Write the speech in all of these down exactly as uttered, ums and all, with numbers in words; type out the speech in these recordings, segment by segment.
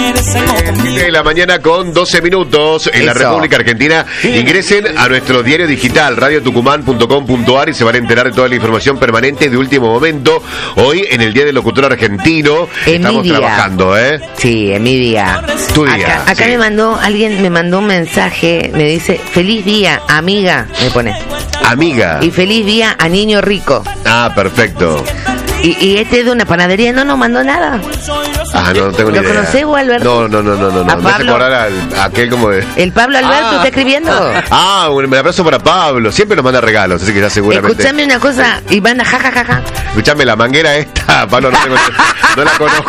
De la mañana con doce minutos en Eso. La República Argentina. Ingresen a nuestro diario digital radio tucumán punto com punto ar y se van a enterar de toda la información permanente de último momento. Hoy en el Día del Locutor Argentino en estamos mi día. trabajando, ¿eh? Sí, en mi día. Tu día. Acá, acá sí. me mandó, alguien me mandó un mensaje, me dice, feliz día, amiga, me pone. Amiga. Y feliz día a niño rico. Ah, perfecto. Y, y este de una panadería no nos mandó nada. Ah, no, no tengo ni ¿Lo idea. conocés, vos, Alberto? No, no, no, no, no. ¿A no. Me hace Pablo? acordar al, a aquel como de... ¿El Pablo Alberto Ah. está escribiendo? Ah, un abrazo para Pablo. Siempre nos manda regalos, así que ya seguramente... Escuchame una cosa, y manda jajajaja. Escuchame, la manguera esta, Pablo, no, tengo, no la conozco.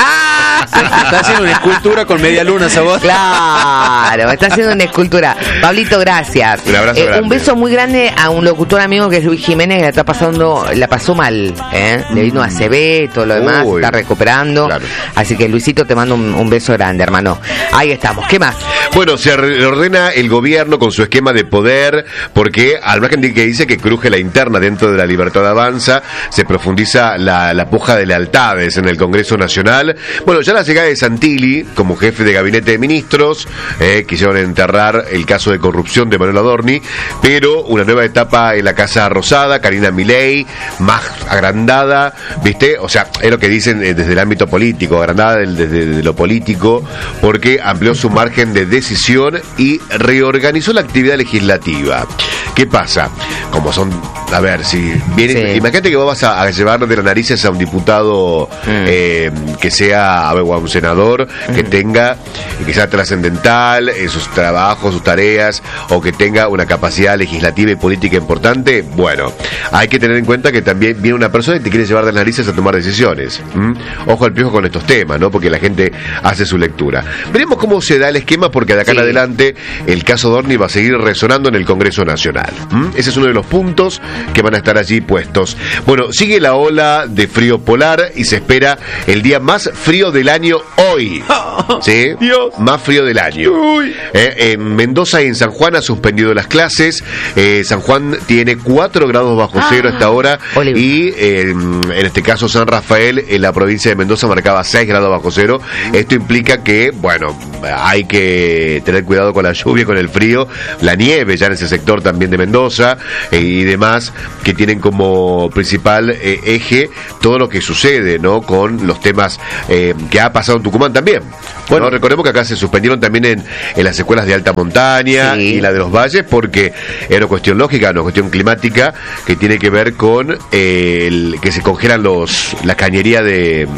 Está haciendo una escultura con media luna esa voz. Claro, está haciendo una escultura. Pablito, gracias. Un abrazo Eh, grande. un beso muy grande a un locutor amigo que es Luis Jiménez, que la está pasando, la pasó mal, ¿eh? Le vino a C B, todo lo demás, Uy. está recuperando. Claro. Así que Luisito, te mando un, un beso grande, hermano. Ahí estamos. ¿Qué más? Bueno, se reordena el gobierno con su esquema de poder, porque al margen de que dice que cruje la interna dentro de la Libertad Avanza, se profundiza la, la puja de lealtades en el Congreso Nacional. Bueno, ya la llegada de Santilli como jefe de gabinete de ministros, eh, quisieron enterrar el caso de corrupción de Manuel Adorni, pero una nueva etapa en la Casa Rosada, Karina Milei, más agrandada, ¿viste? O sea, es lo que dicen eh, desde el ámbito político, agrandada desde, desde lo político, porque amplió su margen de decisión y reorganizó la actividad legislativa. ¿Qué pasa? Como son, a ver, si viene, Sí. imagínate que vos vas a, a llevar de las narices a un diputado Mm. eh, que sea, a ver, o a un senador que Mm. tenga, que sea trascendental en sus trabajos, sus tareas, o que tenga una capacidad legislativa y política importante. Bueno, hay que tener en cuenta que también viene una persona que te quiere llevar de las narices a tomar decisiones. ¿Mm? Ojo al piojo con estos temas, ¿no? Porque la gente hace su lectura. Veremos cómo se da el esquema, porque de acá Sí. en adelante el caso Adorni va a seguir resonando en el Congreso Nacional. ¿Mm? Ese es uno de los puntos que van a estar allí puestos. Bueno, sigue la ola de frío polar y se espera el día más frío del año hoy. ¿Sí? Dios. Más frío del año. Eh, en Mendoza y en San Juan ha suspendido las clases. Eh, San Juan tiene cuatro grados bajo cero hasta ahora. Oliver. Y eh, en este caso San Rafael, en la provincia de Mendoza, marcaba seis grados bajo cero. Esto implica que, bueno, hay que tener cuidado con la lluvia, con el frío, la nieve ya en ese sector también de Mendoza eh, y demás, que tienen como principal eh, eje todo lo que sucede, ¿no? Con los temas eh, que ha pasado en Tucumán también. Bueno, ¿no? Recordemos que acá se suspendieron también en, en las escuelas de alta montaña Sí. y la de los valles, porque era una cuestión lógica, una cuestión climática que tiene que ver con eh, el, que se congelan los la cañería de,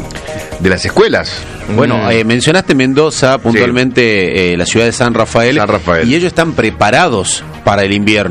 de las escuelas. Bueno, eh, mencionaste Mendoza, puntualmente eh, la ciudad de San Rafael, San Rafael. y ellos están preparados para el invierno.